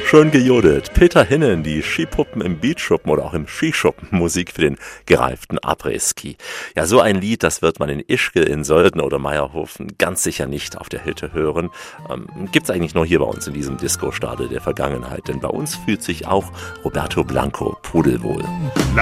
Schön gejodelt. Peter Hinnen, die Skipuppen im Beachschuppen oder auch im Skischuppen. Musik für den gereiften Après-Ski. Ja, so ein Lied, das wird man in Ischgl, in Sölden oder Meierhofen ganz sicher nicht auf der Hütte hören. Gibt's eigentlich nur hier bei uns in diesem Disco-Stadel der Vergangenheit. Denn bei uns fühlt sich auch Roberto Blanco pudelwohl.